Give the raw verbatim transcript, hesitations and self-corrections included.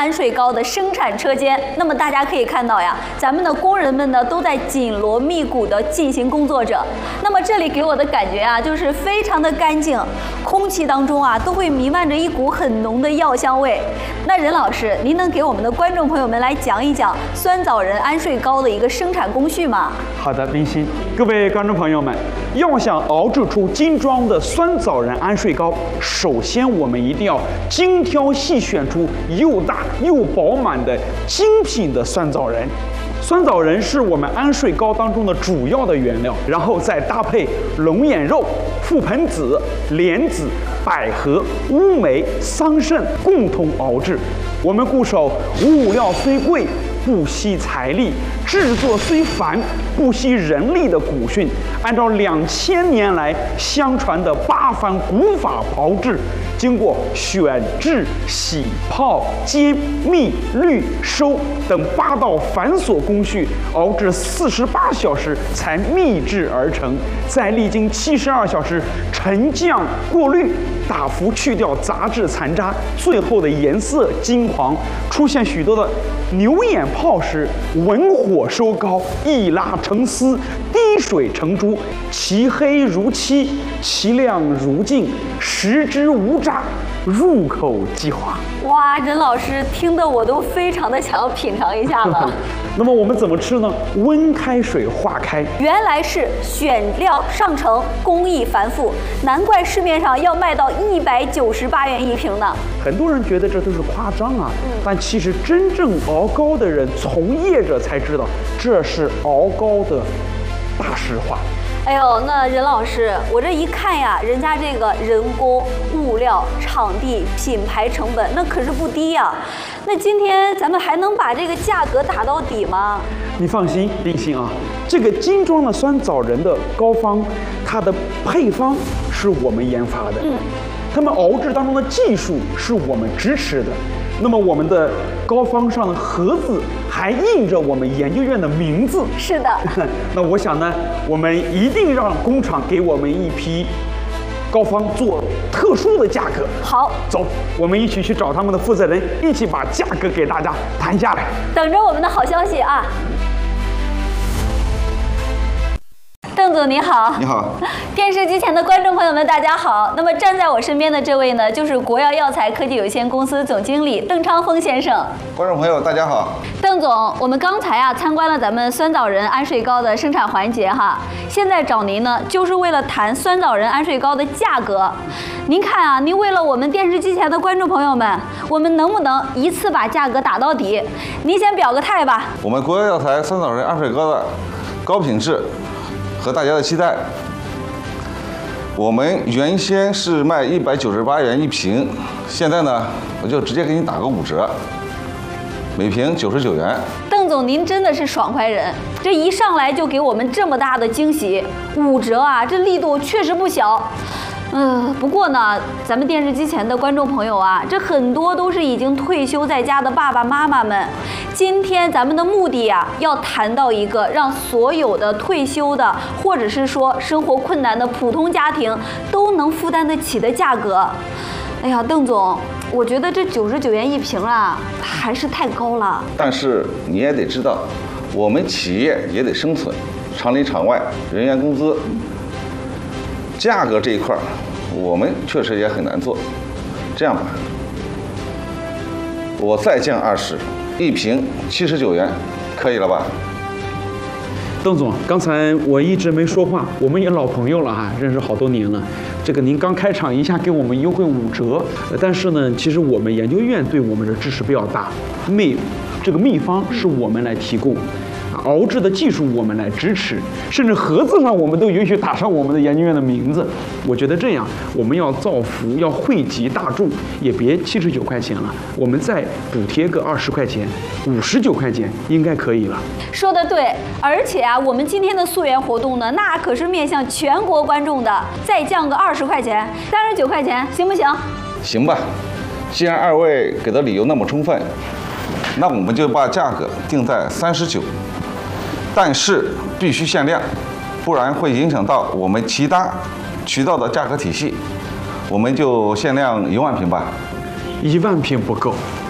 安睡糕的生产车间。那么大家可以看到呀，咱们的工人们呢都在紧锣密鼓地进行工作着。那么这里给我的感觉啊，就是非常的干净，空气当中啊都会弥漫着一股很浓的药香味。那任老师，您能给我们的观众朋友们来讲一讲酸枣仁安睡糕的一个生产工序吗？ 好的，冰心，各位观众朋友们，要想熬制出精装的酸枣仁安睡糕，首先我们一定要精挑细选出又大又饱满的精品的酸枣仁。酸枣仁是我们安睡糕当中的主要的原料，然后再搭配龙眼肉、覆盆子、莲子、百合、乌梅、桑葚共同熬制。我们固守物料虽贵，不惜财力；制作虽繁，不惜人力的古训，按照两千年来相传的八番古法炮制，经过选制、洗、泡、煎、蜜、滤、收等八道繁琐工序，熬制四十八小时才秘制而成，再历经七十二小时沉降过滤，大幅去掉杂质残渣，最后的颜色金黄，出现许多的牛眼泡时，文火收高，一拉成丝，滴水成珠，其黑如漆，其亮如镜，食之无渣，入口即化。 哇，任老师听得我都非常的想要品尝一下了。 那么我们怎么吃呢？温开水化开。 原来是选料上乘，工艺繁复，难怪市面上要卖到一百九十八元一瓶呢。 很多人觉得这都是夸张啊， 嗯、 但其实真正熬糕的人、从业者才知道，这是熬糕的大实话。 哎呦，那任老师，我这一看呀，人家这个人工、物料、场地、品牌成本，那可是不低呀。那今天咱们还能把这个价格打到底吗？ 你放心，冰心啊，这个精装的酸枣仁的膏方，它的配方是我们研发的，嗯，他们熬制当中的技术是我们支持的。那么我们的膏方上的盒子还印着我们研究院的名字。 是的。 那我想呢，我们一定让工厂给我们一批膏方做特殊的价格。 好， 走，我们一起去找他们的负责人，一起把价格给大家谈下来。 等着我们的好消息啊！邓总你好。 你好。 电视机前的观众朋友们，大家好。那么站在我身边的这位呢，就是国药药材科技有限公司总经理邓昌峰先生。 观众朋友，大家好。 邓总，我们刚才啊参观了咱们酸枣仁安睡糕的生产环节哈，现在找您呢，就是为了谈酸枣仁安睡糕的价格。您看啊，您为了我们电视机前的观众朋友们，我们能不能一次把价格打到底？您先表个态吧。 我们国药药材酸枣仁安睡糕的高品质和大家的期待，我们原先是卖一百九十八元一瓶，现在呢，我就直接给你打个五折，每瓶九十九元。 邓总，您真的是爽快人，这一上来就给我们这么大的惊喜，五折啊，这力度确实不小。嗯，不过呢，咱们电视机前的观众朋友啊，这很多都是已经退休在家的爸爸妈妈们。今天咱们的目的呀，要谈到一个让所有的退休的，或者是说生活困难的普通家庭都能负担得起的价格。哎呀，邓总，我觉得这九十九元一瓶啊，还是太高了。 但是你也得知道，我们企业也得生存，厂里厂外人员工资。价格这一块，我们确实也很难做。这样吧，我再降二十，一瓶七十九元，可以了吧？ 邓总，刚才我一直没说话，我们也老朋友了哈，认识好多年了。这个您刚开场一下给我们优惠五折，但是呢，其实我们研究院对我们的支持比较大，秘这个秘方是我们来提供。熬制的技术我们来支持，甚至盒子上我们都允许打上我们的研究院的名字。我觉得这样，我们要造福，要惠及大众，也别七十九块钱了，我们再补贴个二十块钱，五十九块钱应该可以了。 说得对，而且啊，我们今天的溯源活动呢，那可是面向全国观众的，再降个二十块钱，三十九块钱，行不行？ 行吧，既然二位给的理由那么充分，那我们就把价格定在三十九。但是必须限量，不然会影响到我们其他渠道的价格体系。我们就限量一万瓶吧。 一万瓶不够，